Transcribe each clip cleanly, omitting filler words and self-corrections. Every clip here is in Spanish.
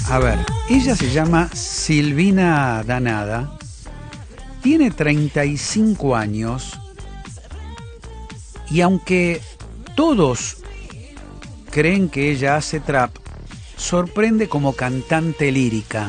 A ver, ella se llama Silvina Danada, tiene 35 años y aunque todos creen que ella hace trap, sorprende como cantante lírica.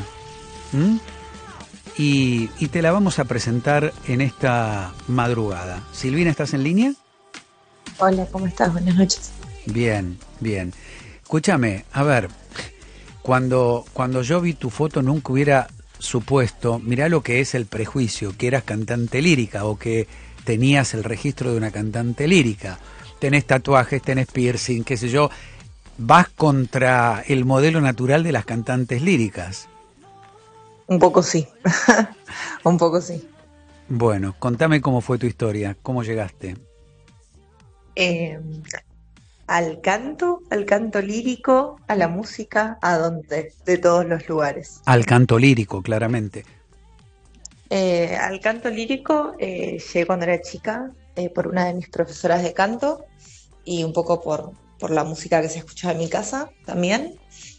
Y te la vamos a presentar en esta madrugada. Silvina, ¿estás en línea? Hola, ¿cómo estás? Buenas noches. Bien, bien. Escúchame, a ver, cuando yo vi tu foto nunca hubiera supuesto, mirá lo que es el prejuicio, que eras cantante lírica o que tenías el registro de una cantante lírica. Tenés tatuajes, tenés piercing, qué sé yo. Vas contra el modelo natural de las cantantes líricas. Un poco sí, un poco sí. Bueno, contame cómo fue tu historia, cómo llegaste. Eh, al canto lírico, a la música, ¿a dónde? De todos los lugares. Al canto lírico, claramente. Al canto lírico llegué cuando era chica por una de mis profesoras de canto y un poco por la música que se escuchaba en mi casa también.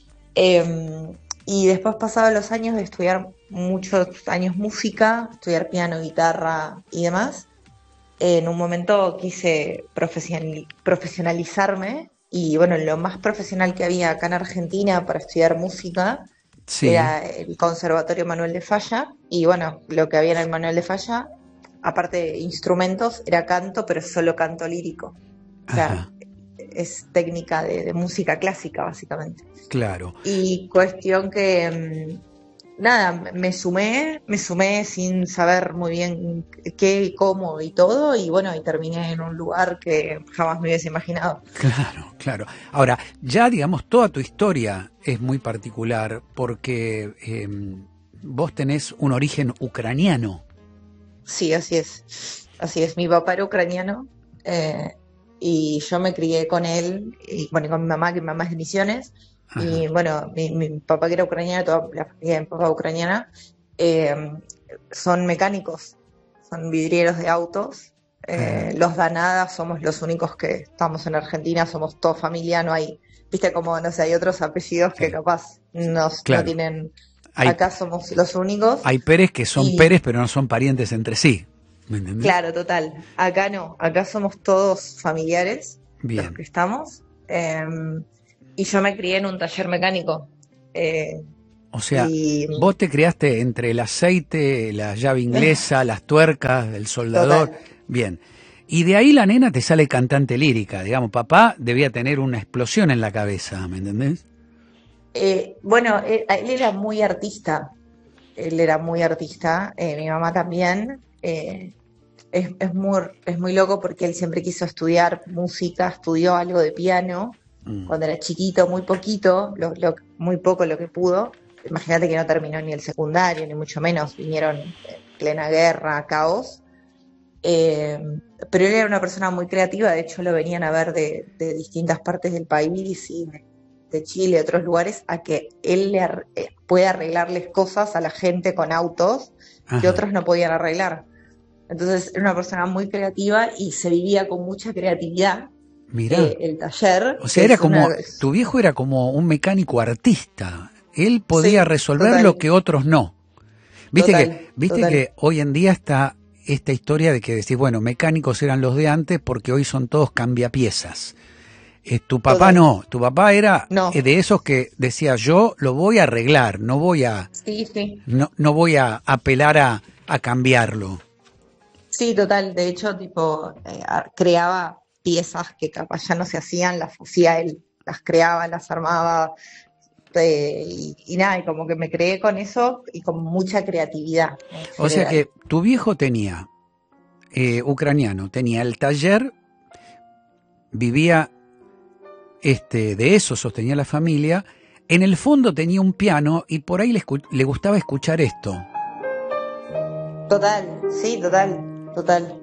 Y después, pasados los años de estudiar muchos años música, estudiar piano, guitarra y demás, en un momento quise profesionalizarme y bueno, lo más profesional que había acá en Argentina para estudiar música Sí, era el Conservatorio Manuel de Falla y bueno, lo que había en el Manuel de Falla, aparte de instrumentos, era canto, pero solo canto lírico. O sea, ajá, es técnica de música clásica, básicamente. claro. Y cuestión que, nada, me sumé sin saber muy bien qué y cómo y todo, y bueno, y terminé en un lugar que jamás me hubiese imaginado. Claro, claro. Ahora, ya digamos, toda tu historia es muy particular porque vos tenés un origen ucraniano. Sí, así es. Así es. Mi papá era ucraniano y yo me crié con él, y bueno, y con mi mamá, que mi mamá es de Misiones. Y Ajá, bueno, mi papá que era ucraniano, toda la familia de mi papá ucraniana, eh, son mecánicos, son vidrieros de autos. ajá. Los Danada somos los únicos que estamos en Argentina, somos toda familia, no hay, viste como, no sé, hay otros apellidos que Sí, capaz no claro. tienen, Hay, acá somos los únicos. hay Pérez que son Y Pérez, pero no son parientes entre sí. ¿Me entendés? claro, total. Acá no, acá somos todos familiares los Bien. que estamos. Y yo me crié en un taller mecánico. eh, O sea, y vos te criaste entre el aceite, la llave inglesa, las tuercas, el soldador. total. Bien. Y de ahí la nena te sale cantante lírica. Digamos, papá debía tener una explosión en la cabeza, ¿me entendés? Bueno, él era muy artista. Él era muy artista. Mi mamá también. Es muy loco porque él siempre quiso estudiar música, estudió algo de piano Mm, cuando era chiquito, muy poquito, muy poco lo que pudo. Imagínate que no terminó ni el secundario, ni mucho menos, vinieron en plena guerra, caos. Eh, pero él era una persona muy creativa, de hecho lo venían a ver de distintas partes del país y de Chile, otros lugares, a que él puede arreglarles cosas a la gente con autos que ajá. otros no podían arreglar. Entonces era una persona muy creativa y se vivía con mucha creatividad. Mirá. El taller O sea, era es una... como, tu viejo era como un mecánico artista. Él podía Sí, resolver lo total, que otros no. total, Viste total, que hoy en día está esta historia de que decís, bueno, mecánicos eran los de antes porque hoy son todos cambiapiezas. Tu papá total. no, tu papá era No, de esos que decía, yo lo voy a arreglar, sí, sí, no voy a apelar a cambiarlo. sí, total. De hecho, tipo, creaba piezas que capaz ya no se hacían, las hacía él, las creaba, las armaba, y nada, y como que me creé con eso y con mucha creatividad en O sea general. que tu viejo tenía, ucraniano, tenía el taller, vivía de eso sostenía la familia, en el fondo tenía un piano y por ahí le gustaba escuchar esto. Total, sí, total, total.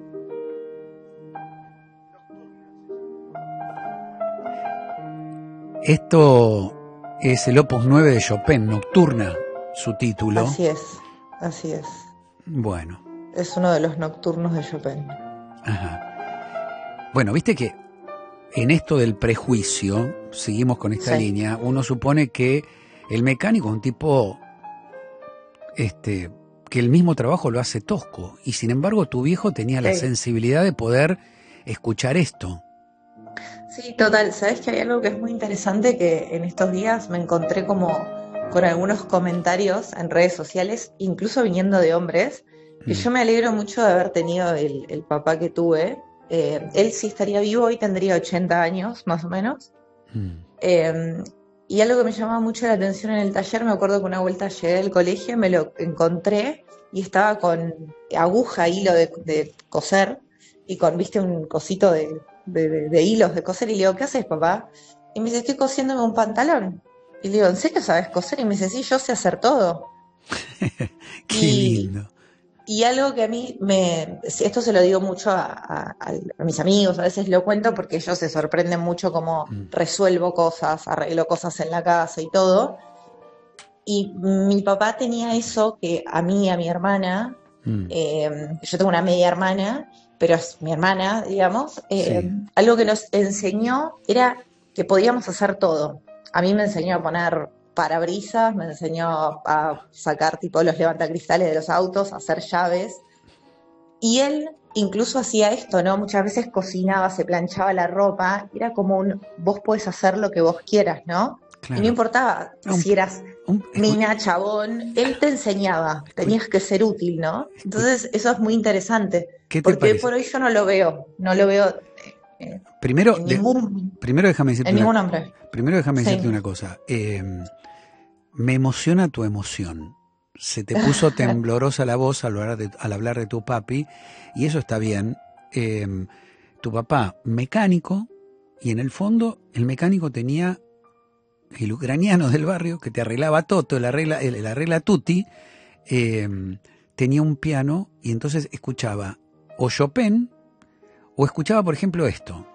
Esto es el Opus 9 de Chopin, Nocturna, su título. Así es, así es. Bueno, Es uno de los nocturnos de Chopin. ajá. Bueno, viste que en esto del prejuicio, seguimos con esta Sí, línea, uno supone que El mecánico es un tipo que el mismo trabajo lo hace tosco, y sin embargo tu viejo tenía la Sí. sensibilidad de poder escuchar esto. Sí, total. Sabes que hay algo que es muy interesante que en estos días me encontré como con algunos comentarios en redes sociales, incluso viniendo de hombres, que Mm, yo me alegro mucho de haber tenido el papá que tuve. Él sí estaría vivo hoy, tendría 80 años más o menos. mm, Eh, y algo que me llamaba mucho la atención en el taller, me acuerdo que una vuelta llegué del colegio, me lo encontré y estaba con aguja, hilo de coser y con, viste, un cosito de hilos de coser y le digo, ¿qué haces, papá? Y me dice, estoy cosiéndome un pantalón. Y le digo, ¿en serio sabes coser? Y me dice, sí, yo sé hacer todo. qué Y, lindo. y algo que a mí esto se lo digo mucho a mis amigos, a veces lo cuento porque ellos se sorprenden mucho cómo Mm, resuelvo cosas, arreglo cosas en la casa y todo. Y mi papá tenía eso que a mí, a mi hermana, mm, yo tengo una media hermana, pero es mi hermana, digamos, sí. algo que nos enseñó era que podíamos hacer todo. A mí me enseñó a poner parabrisas, me enseñó a sacar tipo los levantacristales de los autos, a hacer llaves. Y él incluso hacía esto, ¿no? Muchas veces cocinaba, se planchaba la ropa, era como vos podés hacer lo que vos quieras, ¿no? Y no Claro. importaba No, si eras escu- mina, chabón, él te enseñaba, escu- tenías que ser útil, ¿no? escu- Entonces eso es muy interesante, ¿Qué te porque hoy parece? por hoy yo no lo veo Primero, en ningún, primero déjame decirte en ningún hombre. Sí. una cosa. Me emociona tu emoción. Se te puso temblorosa la voz al hablar de tu papi, y eso está bien. Eh, Tu papá, mecánico, y en el fondo el mecánico tenía el ucraniano del barrio que te arreglaba todo, el arregla tutti, eh, tenía un piano y entonces escuchaba o Chopin o escuchaba, por ejemplo, esto.